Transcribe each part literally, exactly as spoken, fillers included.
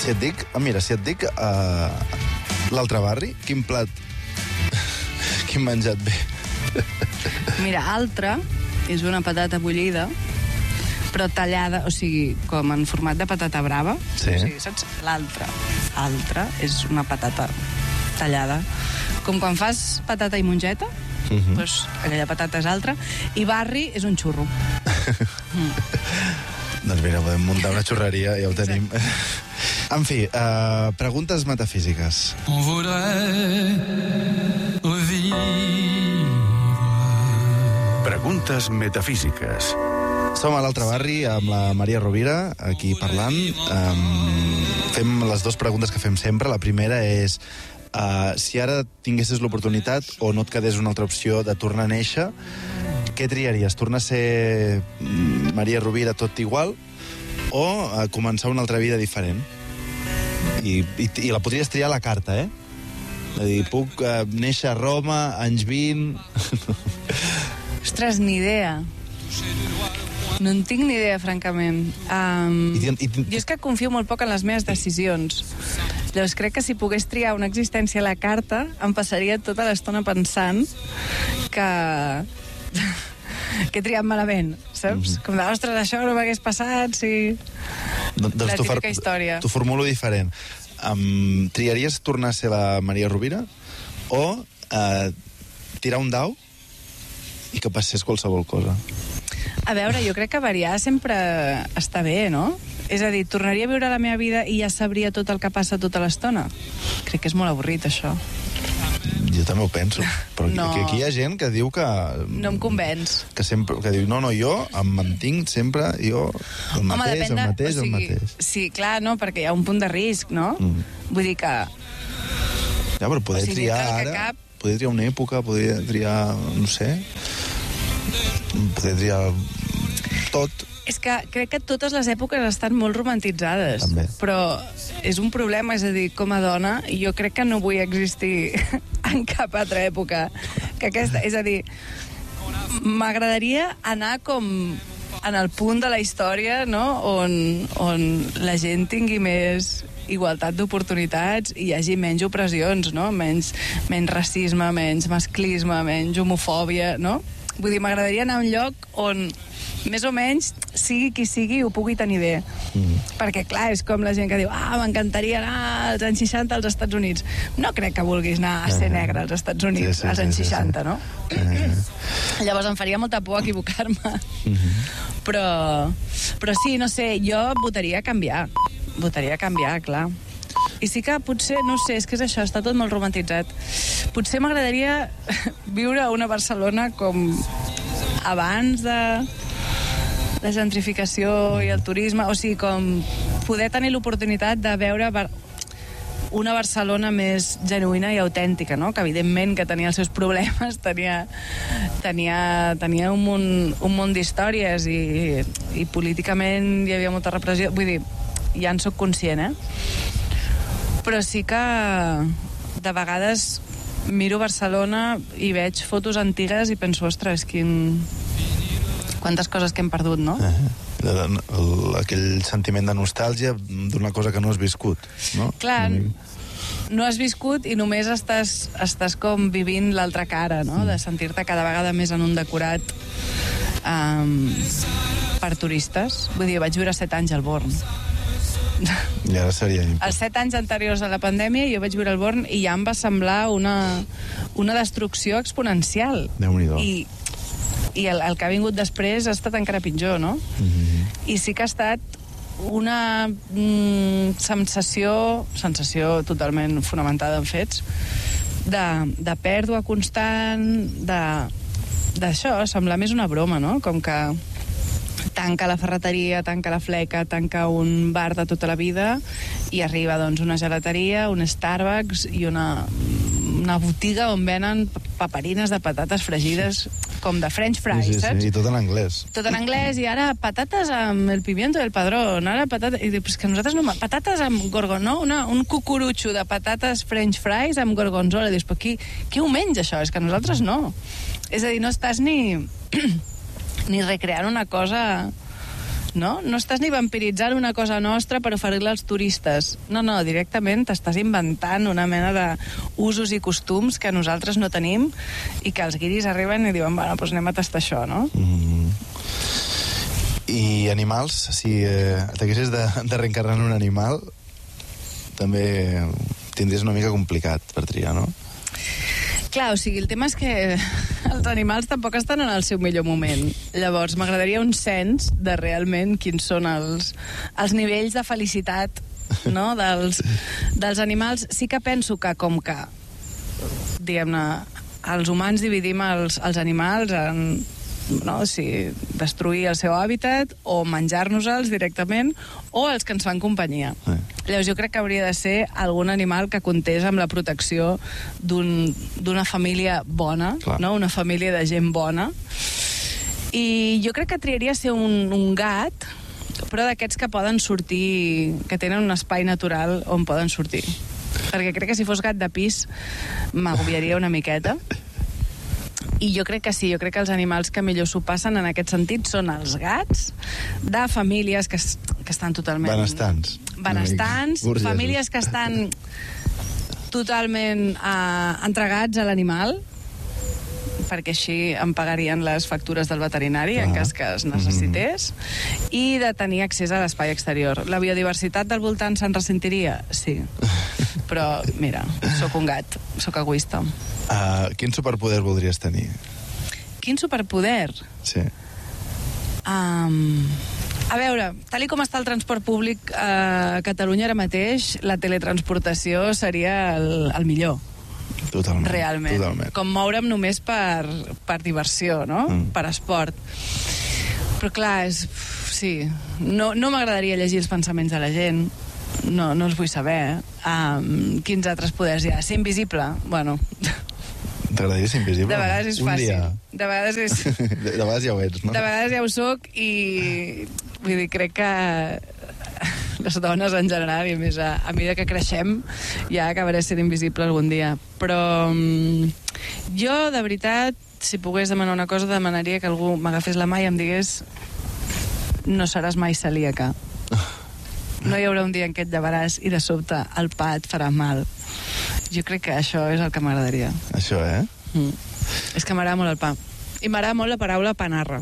Si et dic, ah, mira, si et dic uh, l'altre barri, quin plat, quin menjat bé? Mira, altre és una patata bullida, però tallada, o sigui, com en format de patata brava. Sí. O sigui, saps? L'altre, altre és una patata tallada. Com quan fas patata i mongeta, uh-huh. doncs aquella patata és altra, i barri és un xurro. mm. Doncs mira, podem muntar una xurreria, ja ho tenim. En fi, uh, preguntes metafísiques. On voudrait revivre. Preguntes metafísiques. Som a l'altre barri amb la Maria Rovira, aquí parlant. Um, fem les dues preguntes que fem sempre. La primera és, uh, si ara tinguessis l'oportunitat o no et quedés una altra opció de tornar a néixer, què triaries? Tornar a ser Maria Rovira tot igual o uh, començar una altra vida diferent? I, i, i la podries triar a la carta, eh? És a dir, puc uh, néixer a Roma, anys vint... Ostres, ni idea. No en tinc ni idea, francament. Um, I, i, i... Jo és que confio molt poc en les meves decisions. Llavors crec que si pogués triar una existència a la carta, em passaria tota l'estona pensant que... que he triat malament, saps? Mm-hmm. Com de, ostres, això no m'hagués passat, sí... Doncs la típica far... història. T'ho formulo diferent. Um, triaries tornar a ser la Maria Rovira o uh, tirar un dau i que passés qualsevol cosa? A veure, jo crec que variar sempre està bé, no? És a dir, tornaria a viure la meva vida i ja sabria tot el que passa tota l'estona? Crec que és molt avorrit, això. Jo també ho penso, però no. aquí, aquí hi ha gent que diu que... No em convenç. Que, sempre, que diu, no, no, jo em mantinc sempre, jo el Home, mateix, depèn de, el mateix, o sigui, el mateix. Sí, clar, no, perquè hi ha un punt de risc, no? Mm. Vull dir que... Ja, però poder o sigui, triar que ara, cap... poder triar una època, poder triar, no sé, poder triar tot... És que crec que totes les èpoques estan molt romantitzades. També. Però és un problema, és a dir, com a dona, jo crec que no vull existir en cap altra època que aquesta. És a dir, m'agradaria anar com en el punt de la història, no?, on, on la gent tingui més igualtat d'oportunitats i hi hagi menys opressions, no?, menys, menys racisme, menys masclisme, menys homofòbia, no? Vull dir, m'agradaria anar a un lloc on més o menys, sigui qui sigui, ho pugui tenir bé. Mm. Perquè, clar, és com la gent que diu ah, m'encantaria anar als anys seixanta als Estats Units. No crec que vulguis anar a ser negre als Estats Units sí, sí, als anys sí, seixanta, sí. No? Uh-huh. Llavors em faria molta por equivocar-me. Uh-huh. Però, però sí, no sé, jo votaria a canviar. Votaria a canviar, clar. I sí que potser, no sé, és que és això, està tot molt romantitzat. Potser m'agradaria viure a una Barcelona com abans de la gentrificació i el turisme, o sigui, com poder tenir l'oportunitat de veure una Barcelona més genuïna i autèntica, no? Que evidentment que tenia els seus problemes, tenia, tenia, tenia un munt, un munt d'històries i, i políticament hi havia molta repressió, vull dir, ja en soc conscient, eh? Però sí que de vegades miro Barcelona i veig fotos antigues i penso, ostres, quin... quantes coses que hem perdut, no? Eh, el, aquell sentiment de nostàlgia d'una cosa que no has viscut, no? Clar, no has viscut i només estàs, estàs com vivint l'altra cara, no? Mm. De sentir-te cada vegada més en un decorat um, per turistes. Vull dir, vaig viure set anys al Born. I ara seria important. Els set anys anteriors a la pandèmia jo vaig viure al Born i ja em va semblar una, una destrucció exponencial. Déu-n'hi-do. I, i el, el que ha vingut després ha estat encara pitjor, no? Mm-hmm. I sí que ha estat una mm, sensació, sensació totalment fonamentada en fets, de, de pèrdua constant, de, d'això, semblar més una broma, no? Com que tanca la ferreteria, tanca la fleca, tanca un bar de tota la vida i arriba doncs una gelateria, un Starbucks i una, una botiga on venen paperines de patates fregides com de French fries, sí, sí, saps? Sí, i tot en anglès. Tot en anglès, i ara patates amb el pimiento del padrón, ara patates... I dius, que nosaltres no... Patates amb gorgonzola, una, un cucurutxo de patates French fries amb gorgonzola. Dius, però qui, qui ho menja, això? És que nosaltres no. És a dir, no estàs ni... ni recreant una cosa no? No estàs ni vampiritzant una cosa nostra per oferir-la als turistes. No, no, directament t'estàs inventant una mena d'usos i costums que nosaltres no tenim i que els guiris arriben i diuen, bueno, doncs anem a tastar això, no? Mm. I animals, si eh, t'haguessis de, de reencarnar en un animal, també tindries una mica complicat per triar, no? Clar, o sigui, el tema és que els animals tampoc estan en el seu millor moment. Llavors, m'agradaria un cens de realment quins són els, els nivells de felicitat, no?, dels, dels animals. Sí que penso que, com que, diguem-ne, els humans dividim els, els animals en, no, si destruir el seu hàbitat o menjar-nos-els directament o els que ens fan companyia. Sí. Llavors jo crec que hauria de ser algun animal que comptés amb la protecció d'un, d'una família bona, no? Una família de gent bona. I jo crec que triaria ser un, un gat, però d'aquests que poden sortir, que tenen un espai natural on poden sortir. Perquè crec que si fos gat de pis m'agobiaria una miqueta. I jo crec que sí, jo crec que els animals que millor s'ho passen en aquest sentit són els gats de famílies que, que estan totalment... Benestants. Benestants, famílies que estan totalment eh, entregats a l'animal, perquè així em pagarien les factures del veterinari, ah. en cas que es necessités, mm-hmm. i de tenir accés a l'espai exterior. La biodiversitat del voltant se'n ressentiria? Sí. Però, mira, sóc un gat, sóc egoista. Uh, quin superpoder voldries tenir? Quin superpoder? Sí. Um, a veure, tal i com està el transport públic a Catalunya ara mateix, la teletransportació seria el, el millor. Totalment. Realment. Totalment. Com moure'm només per, per diversió, no? Mm. Per esport. Però clar, és... sí, no, no m'agradaria llegir els pensaments de la gent. No, no els vull saber. Um, quins altres poders hi ha? Ser invisible? Bueno... T'agradaria ser invisible? De vegades és un fàcil. Dia. De vegades és... de, de vegades ja ho ets, no? De vegades ja ho soc i... Vull dir, crec que les dones en general, i a més a, a mesura que creixem, ja acabaré sent invisible algun dia. Però um, jo, de veritat, si pogués demanar una cosa, demanaria que algú m'agafés la mà i em digués no seràs mai celíaca. No hi haurà un dia en què et llevaràs i de sobte el pa et farà mal. Jo crec que això és el que m'agradaria. Això, eh? Mm. És que m'agrada molt el pa. I m'agrada molt la paraula panarra.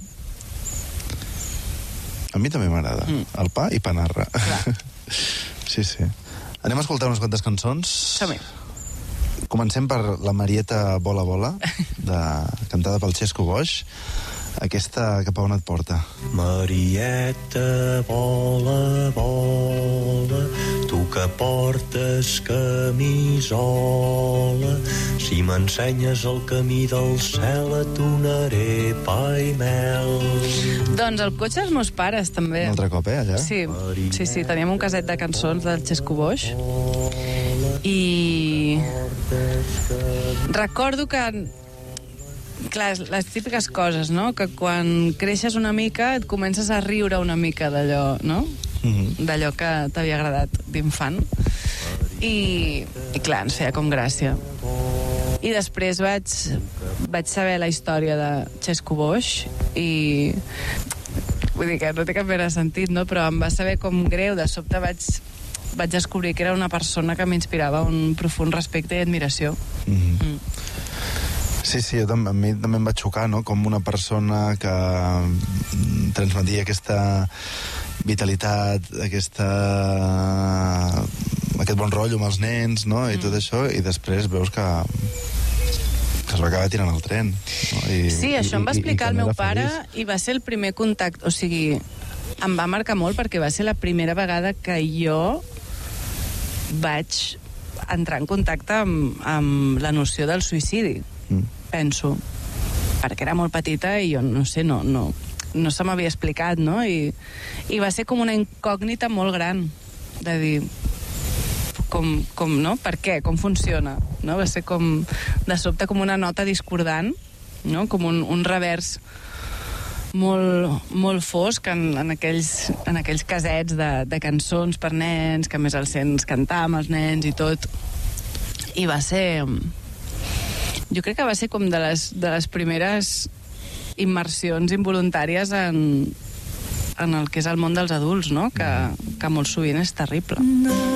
A mi també m'agrada. Mm. El pa i panarra. Sí, sí. Anem a escoltar unes quantes cançons. Som-hi. Comencem per la Marieta Bola Bola, de, cantada pel Xesco Boix. Aquesta cap a on et porta? Marieta, bola, bola, tu que portes camisola, si m'ensenyes el camí del cel et donaré pa i mel. Doncs el cotxe dels meus pares, també. Un altre cop, eh, allà? Sí, sí, sí, teníem un caset de cançons del Xesco Boix i recordo que clar, les típiques coses, no? Que quan creixes una mica et comences a riure una mica d'allò, no? Mm-hmm. D'allò que t'havia agradat d'infant. I, i clar, ens feia com gràcia. I després vaig, vaig saber la història de Xesco Boix i vull dir que no té cap mena de sentit, no? Però em va saber com greu. De sobte vaig, vaig descobrir que era una persona que m'inspirava un profund respecte i admiració. Mm-hmm. Mm. Sí, sí, jo també, a mi també em va xocar, no?, com una persona que transmetia aquesta vitalitat, aquesta... aquest bon rotllo amb els nens, no?, i mm. tot això, i després veus que que es va acabar tirant el tren. No? I, sí, això i, em va explicar i, i el meu pare feliç. I va ser el primer contacte, o sigui, em va marcar molt perquè va ser la primera vegada que jo vaig entrar en contacte amb, amb la noció del suïcidi. Mm. Penso, perquè era molt petita i jo no sé, no, no, no se m'havia explicat, no? I, i va ser com una incògnita molt gran de dir com, com, no? Per què? Com funciona? No? Va ser com, de sobte, com una nota discordant, no? Com un, un revers molt, molt fosc en, en, aquells, en aquells casets de, de cançons per nens, que a més els sents cantar amb els nens i tot. I va ser... Jo crec que va ser com de les, de les primeres immersions involuntàries en, en el que és el món dels adults, no? Que, que molt sovint és terrible.